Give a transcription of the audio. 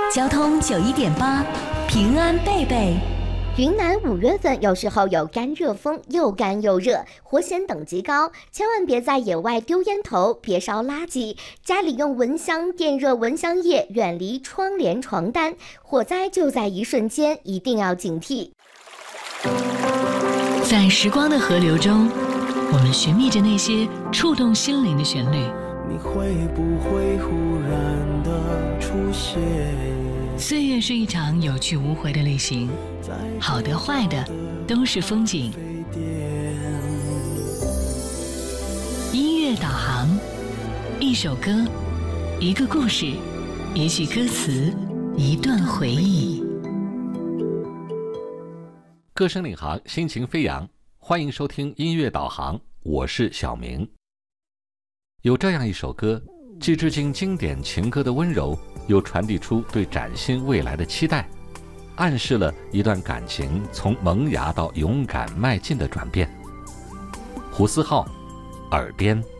交通91.8，平安贝贝。 云南5月份有时候有干热风，又干又热，火险等级高，千万别在野外丢烟头，别烧垃圾，家里用蚊香电热蚊香液，远离窗帘床单，火灾就在一瞬间，一定要警惕。 在时光的河流中，我们寻觅着那些触动心灵的旋律。 你会不会忽然的出现？ 岁月是一场有去无回的旅行，好的坏的都是风景。音乐导航，一首歌，一个故事，一句歌词，一段回忆。 歌声领航，心情飞扬，欢迎收听音乐导航，我是小明。有这样一首歌，既致敬经典情歌的温柔，又传递出对崭新未来的期待，暗示了一段感情从萌芽到勇敢迈进的转变。胡思浩，耳边。